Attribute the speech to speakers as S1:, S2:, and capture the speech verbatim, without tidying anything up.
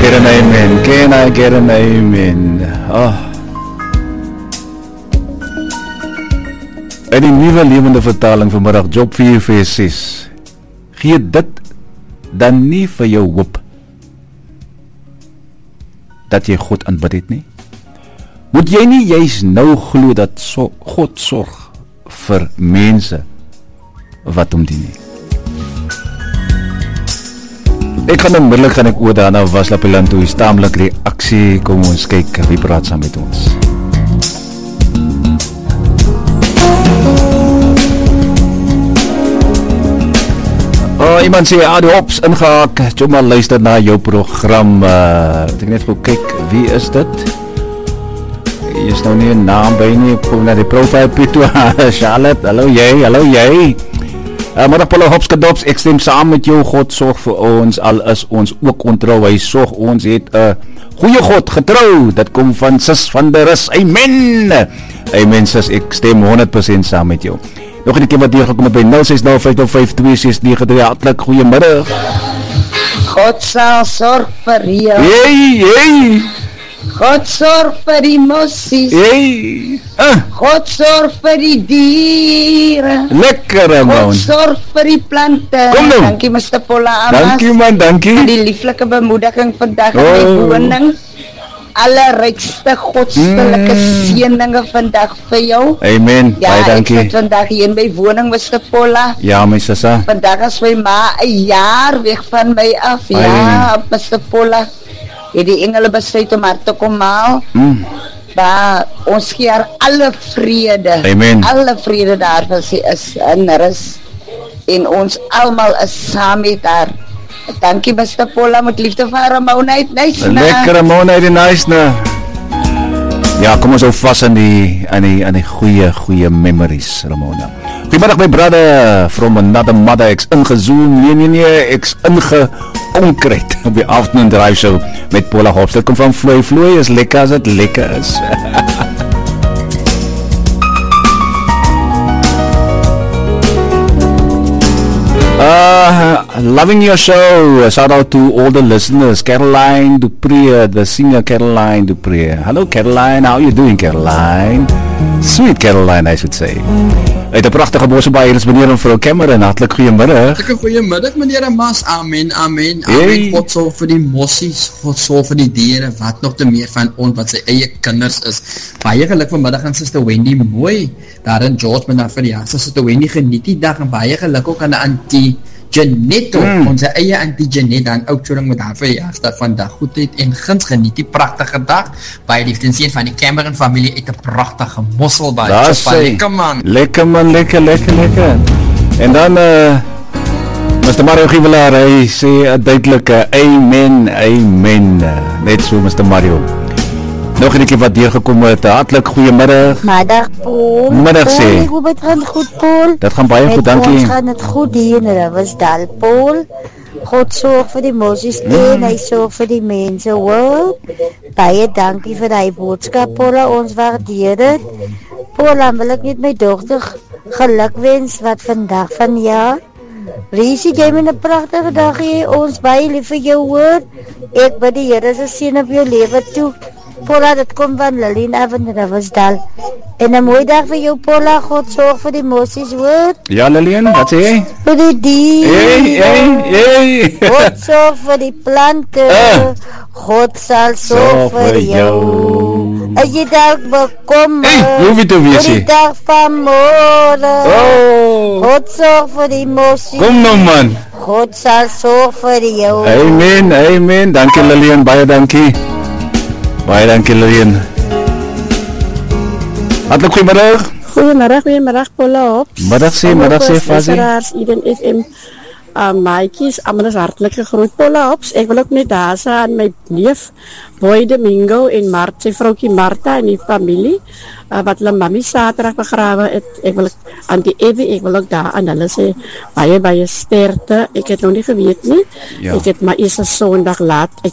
S1: get an amen? Can I get an amen? Oh. In die nuwe lewende vertaling vanmiddag, Job vier vers ses. Gee dit dan nie vir jou hoop dat jy God aanbid het nie? Moet jy nie juist nou glo dat so, God sorg vir mense wat hom dien nie? Ek gaan onmiddellik gaan ek oor daarna was Lapilant toe, is tamelijk reaksie, kom ons kyk, wie praat saam met ons? Oh, iemand sê, ah, die hops ingehaak, jy maar luister na jou program, uh, ek net goed kyk, wie is dit? Hier is nou nie een naam by nie, ek kom na die profile pito, Charlotte, hallo jy, hallo jy, uh, maar op alle hops kadops, ek stem saam met jou, God sorg vir ons, al is ons ook ontrouw, hy sorg ons, het een uh, goeie God getrouw, dat kom van sis van der is, amen, amen sis, ek stem honderd persent saam met jou. Nog een keer wat hier gekom het by nul ses nul vyf nul vyf twee ses nege drie, hartelijk goeiemiddag.
S2: God sal sorg vir jou.
S1: Hey, hey.
S2: God sorg vir die mossies.
S1: Hey. Uh.
S2: God sorg vir die dieren.
S1: Lekker man.
S2: God sorg vir die plante.
S1: Kom nou.
S2: Dankie mister Pola Amas.
S1: Dankie man, dankie.
S2: En die lieflike bemoediging vandag in
S1: oh.
S2: my woning. Allerrijkste godstelike mm. seëninge vandag vir jou.
S1: Amen,
S2: ja,
S1: baie dankie.
S2: Ek sit vandag hier in my woning, mister Pola.
S1: Ja, my sissa.
S2: Vandag is my ma een jaar weg van my af. Amen. Ja, mister Pola. Het die engele besluit om haar te kom haal. Mm. Maar ons gee haar alle vrede.
S1: Amen.
S2: Alle vrede daar wat sy is en rus. En ons allemaal is saam met haar. Dankie mister Pola, met liefde van Ramona uit Nuisna.
S1: Lekker Ramona uit Nuisna. Ja, kom ons hou vast aan die, aan die, aan die goeie, goeie memories, Ramona. Goeiemiddag my brother, from another mother, ek's ingezoom, nee, nee, nee, ek's ingekonkret op die afternoon drive show met Pola Hops. Dit kom van Vloei, Vloei is lekker as het lekker is. Uh, loving your show. Shout out to all the listeners. Caroline Dupree, the singer Caroline Dupree. Hello Caroline, how are you doing Caroline? Sweet Caroline, I should say. Uit 'n pragtige Bossebaai, is meneer en vrou Cameron, hartlik goeiemiddag.
S3: Hartlike goeiemiddag meneer en mas, amen, amen, amen. Hey. God sorg vir die mossies, God sorg vir die diere, wat nog te meer van ons, wat sy eie kinders is. Baie geluk vanmiddag aan Sister Wendy Mooi, daar in George, met haar verjaardag. Sister Wendy geniet die dag, en baie geluk ook aan die auntie Janette, mm. onze eie auntie Janette, dan ook zolang met haar verjaarsdag vandag goedheid en guns geniet die prachtige dag, baie liefde en seën van die Cameron familie uit 'n prachtige mosselbaai.
S1: Daar sê,
S3: lekker man.
S1: Lekker man, lekker, lekker, lekker. En dan, uh, mister Mario Gievelaar, hy sê 'n duidelike amen, amen, net so mister Mario. Nog een keer wat hier gekom het, hartelijk goeiemiddag.
S4: Middag Paul.
S1: Middag sê.
S4: Hoe het gaan goed Paul?
S1: Dat gaan baie
S4: met
S1: goed, dankie.
S4: Met ons gaan het goed hier in Riversdal Paul. God sorg vir die mossies mm. en hy sorg vir die mense hoor. Baie dankie vir die boodskap Paul, ons waardeer dit. Paul, dan wil ek net my dochter geluk wens wat vandag van jaar. Riesie, jy met 'n prachtige dag hier, ons baie lief vir jou hoor. Ek bid die Here se seën op jou lewe toe. Paula, dit kom van Lillian Avenue, Riversdal. En 'n mooi dag vir jou, Paula. God sorg vir die mossies, hoor.
S1: Ja, Lillian, wat sê jy?
S4: Vir die dieren.
S1: Hey, hey, hey.
S4: God sorg vir die plante. Uh. God sal sorg vir jou. As jy dalk bekom,
S1: hey, hoe weet jy wie
S4: vir die dag van môre.
S1: Oh.
S4: God sorg vir die mossies.
S1: Kom nou, man.
S4: God sal sorg vir jou.
S1: Amen, amen. Dankie, Lillian, baie dankie. Baie dankie Lilian. Hartelijk goeiemiddag.
S5: Goeiemiddag, goeiemiddag Paula Hops.
S1: Middag sê, middag sê Fazie.
S5: Eden F M uh, maaikies, allemaal is hartelike groet Paula Hops. Ek wil ook net daar sê aan my neef Boy Domingo en Mart, sy vroukie Martha en die familie uh, wat hulle mami saterdag begrawe het. Ek wil aan die Evie, ek wil ook daar aan hulle sê baie baie sterkte. Ek het nog nie geweet nie. Ja. Ek het maar eers 'n Sondag laat uit